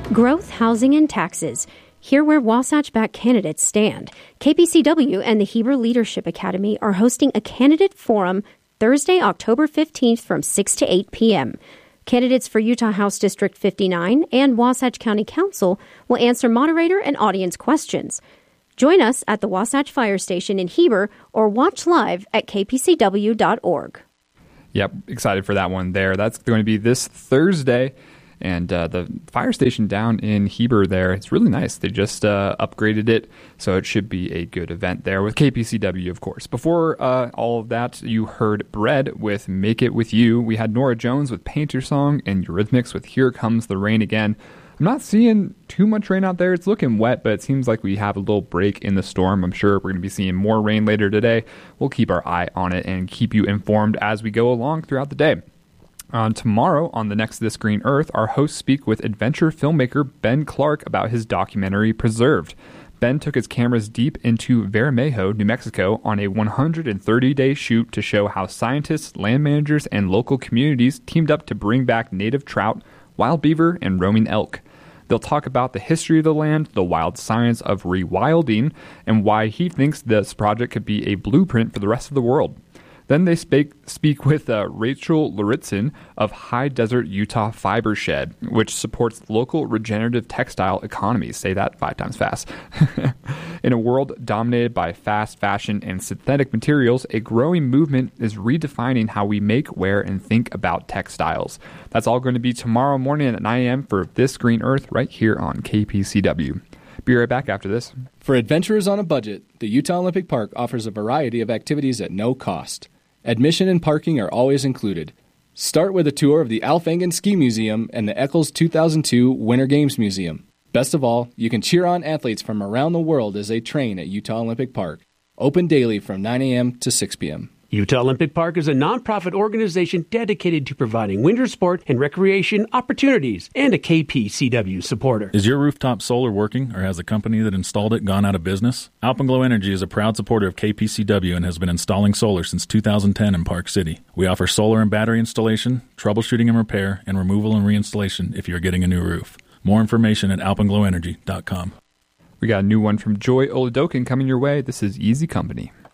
Growth, housing, and taxes. Hear where Wasatch-backed candidates stand. KPCW and the Heber Leadership Academy are hosting a candidate forum Thursday, October 15th from 6 to 8 p.m. Candidates for Utah House District 59 and Wasatch County Council will answer moderator and audience questions. Join us at the Wasatch Fire Station in Heber or watch live at kpcw.org. Yep, excited for that one there. That's going to be this Thursday. And the fire station down in Heber there, it's really nice. They just upgraded it, so it should be a good event there with KPCW, of course. Before all of that, you heard Bread with Make It With You. We had Nora Jones with Paint Your Song and Eurythmics with Here Comes the Rain Again. I'm not seeing too much rain out there. It's looking wet, but it seems like we have a little break in the storm. I'm sure we're going to be seeing more rain later today. We'll keep our eye on it and keep you informed as we go along throughout the day. Tomorrow on the Next This Green Earth, our hosts speak with adventure filmmaker Ben Clark about his documentary Preserved. Ben took his cameras deep into Vermejo, New Mexico, on a 130-day shoot to show how scientists, land managers, and local communities teamed up to bring back native trout, wild beaver, and roaming elk. They'll talk about the history of the land, the wild science of rewilding, and why he thinks this project could be a blueprint for the rest of the world. Then they speak with Rachel Luritzen of High Desert Utah Fiber Shed, which supports local regenerative textile economies. Say that 5 times fast. In a world dominated by fast fashion and synthetic materials, a growing movement is redefining how we make, wear, and think about textiles. That's all going to be tomorrow morning at 9 a.m. for This Green Earth right here on KPCW. Be right back after this. For adventurers on a budget, the Utah Olympic Park offers a variety of activities at no cost. Admission and parking are always included. Start with a tour of the Alf Engen Ski Museum and the Eccles 2002 Winter Games Museum. Best of all, you can cheer on athletes from around the world as they train at Utah Olympic Park. Open daily from 9 a.m. to 6 p.m. Utah Olympic Park is a nonprofit organization dedicated to providing winter sport and recreation opportunities and a KPCW supporter. Is your rooftop solar working, or has the company that installed it gone out of business? Alpenglow Energy is a proud supporter of KPCW and has been installing solar since 2010 in Park City. We offer solar and battery installation, troubleshooting and repair, and removal and reinstallation if you're getting a new roof. More information at alpenglowenergy.com. We got a new one from Joy Oladokin coming your way. This is Easy Company.